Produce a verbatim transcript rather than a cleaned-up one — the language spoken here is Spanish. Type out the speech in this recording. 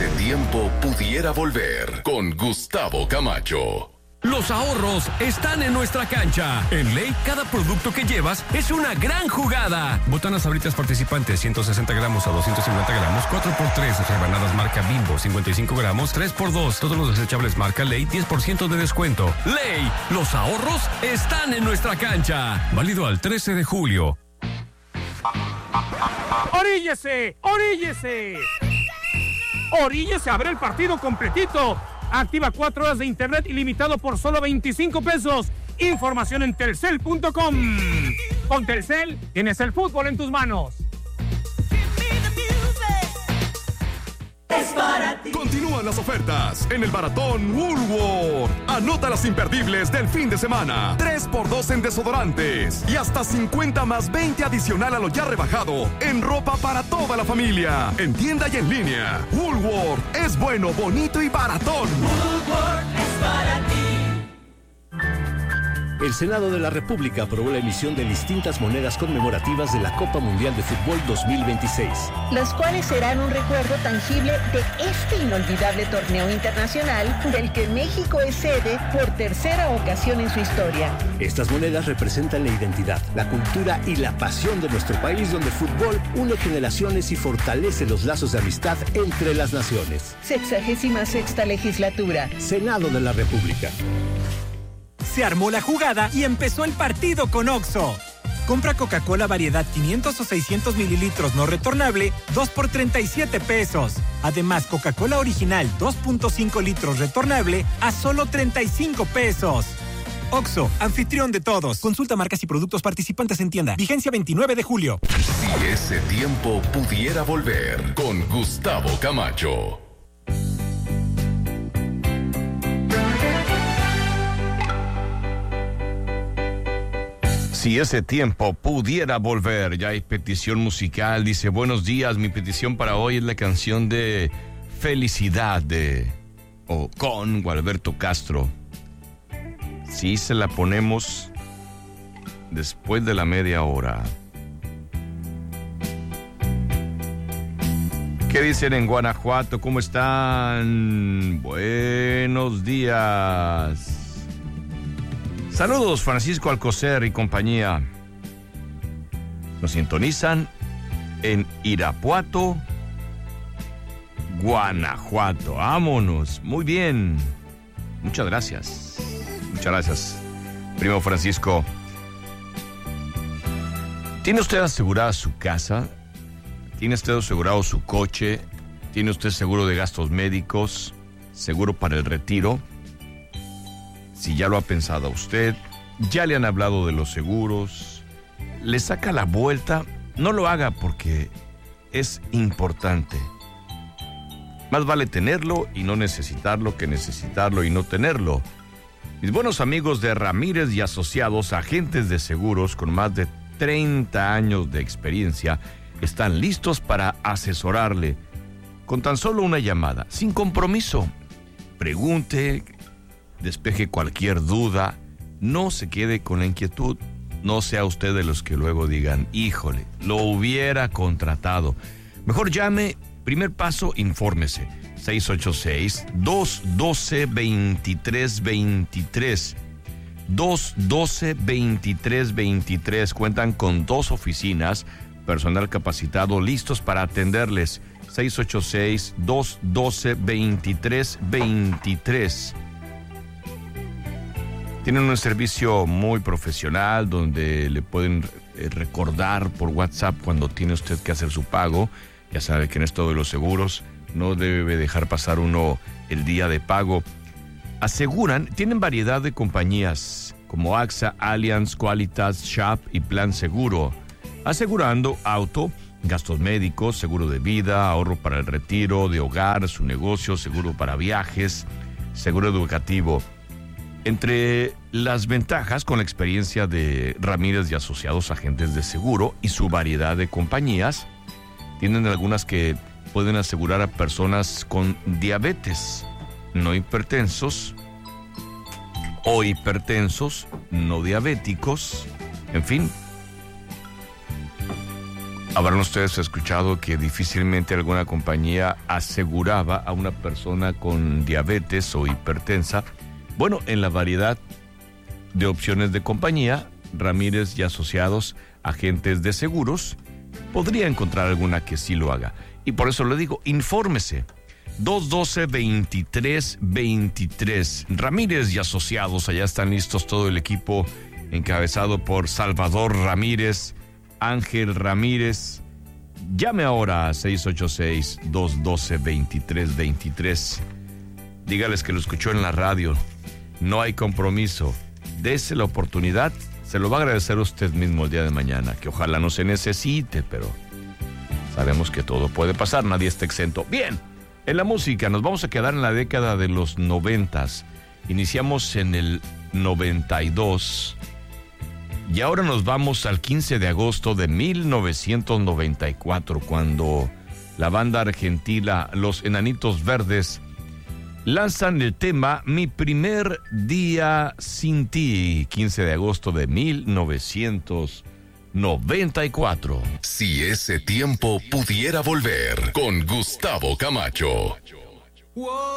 ese tiempo pudiera volver con Gustavo Camacho. Los ahorros están en nuestra cancha. En Ley, cada producto que llevas es una gran jugada. Botanas Sabritas participantes, ciento sesenta gramos a doscientos cincuenta gramos, cuatro por tres. Rebanadas marca Bimbo, cincuenta y cinco gramos, tres por dos. Todos los desechables marca Ley, diez por ciento de descuento. Ley, los ahorros están en nuestra cancha. Válido al trece de julio. ¡Oríllese! ¡Oríllese! ¡Oríllese! ¡Abre el partido completito! Activa cuatro horas de internet ilimitado por solo veinticinco pesos. Información en telcel punto com. Con Telcel tienes el fútbol en tus manos. Es para ti. Continúan las ofertas en el Maratón Woolworth. Anota las imperdibles del fin de semana. tres por dos en desodorantes y hasta cincuenta más veinte adicional a lo ya rebajado en ropa para toda la familia. En tienda y en línea. Woolworth es bueno, bonito y baratón. Woolworth es para ti. El Senado de la República aprobó la emisión de distintas monedas conmemorativas de la Copa Mundial de Fútbol dos mil veintiséis. Las cuales serán un recuerdo tangible de este inolvidable torneo internacional del que México es sede por tercera ocasión en su historia. Estas monedas representan la identidad, la cultura y la pasión de nuestro país, donde el fútbol une generaciones y fortalece los lazos de amistad entre las naciones. Sexagésima sexta legislatura. Senado de la República. Se armó la jugada y empezó el partido con Oxxo. Compra Coca-Cola variedad quinientos o seiscientos mililitros no retornable, dos por treinta y siete pesos. Además, Coca-Cola original dos punto cinco litros retornable a solo treinta y cinco pesos. Oxxo, anfitrión de todos. Consulta marcas y productos participantes en tienda. Vigencia veintinueve de julio. Si ese tiempo pudiera volver con Gustavo Camacho. Si ese tiempo pudiera volver, ya hay petición musical. Dice, buenos días, mi petición para hoy es la canción de Felicidad de o con Gualberto Castro. Sí, se la ponemos después de la media hora. ¿Qué dicen en Guanajuato? ¿Cómo están? Buenos días. Saludos, Francisco Alcocer y compañía. Nos sintonizan en Irapuato, Guanajuato. Vámonos. Muy bien. Muchas gracias. Muchas gracias, primo Francisco. ¿Tiene usted asegurada su casa? ¿Tiene usted asegurado su coche? ¿Tiene usted seguro de gastos médicos? ¿Seguro para el retiro? Si ya lo ha pensado usted, ya le han hablado de los seguros, le saca la vuelta, no lo haga porque es importante. Más vale tenerlo y no necesitarlo que necesitarlo y no tenerlo. Mis buenos amigos de Ramírez y Asociados, agentes de seguros con más de treinta años de experiencia, están listos para asesorarle con tan solo una llamada, sin compromiso. Pregunte, despeje cualquier duda, no se quede con la inquietud, no sea usted de los que luego digan, híjole, lo hubiera contratado. Mejor llame, primer paso, infórmese, seis ocho seis, dos uno dos, dos tres dos tres, dos uno dos, dos tres dos tres, cuentan con dos oficinas, personal capacitado listos para atenderles, seis ocho seis, dos uno dos, dos tres dos tres. Tienen un servicio muy profesional donde le pueden recordar por WhatsApp cuando tiene usted que hacer su pago. Ya sabe que en esto de los seguros no debe dejar pasar uno el día de pago. Aseguran, tienen variedad de compañías como AXA, Allianz, Qualitas, Shop y Plan Seguro. Asegurando auto, gastos médicos, seguro de vida, ahorro para el retiro, de hogar, su negocio, seguro para viajes, seguro educativo. Entre las ventajas con la experiencia de Ramírez y Asociados Agentes de Seguro y su variedad de compañías, tienen algunas que pueden asegurar a personas con diabetes, no hipertensos, o hipertensos, no diabéticos, en fin. Habrán ustedes escuchado que difícilmente alguna compañía aseguraba a una persona con diabetes o hipertensa. Bueno, en la variedad de opciones de compañía, Ramírez y Asociados, agentes de seguros, podría encontrar alguna que sí lo haga. Y por eso le digo, infórmese. dos uno dos, veintitrés veintitrés. Ramírez y Asociados, allá están listos todo el equipo encabezado por Salvador Ramírez, Ángel Ramírez. Llame ahora a seis ocho seis, dos uno dos, veintitrés veintitrés. Dígales que lo escuchó en la radio. No hay compromiso. Dese la oportunidad. Se lo va a agradecer usted mismo el día de mañana, que ojalá no se necesite, pero sabemos que todo puede pasar, nadie está exento. Bien, en la música nos vamos a quedar en la década de los noventas. Iniciamos en el noventa y dos y ahora nos vamos al quince de agosto de mil novecientos noventa y cuatro, cuando la banda argentina Los Enanitos Verdes lanzan el tema Mi Primer Día Sin Ti, quince de agosto de mil novecientos noventa y cuatro. Si ese tiempo pudiera volver, con Gustavo Camacho.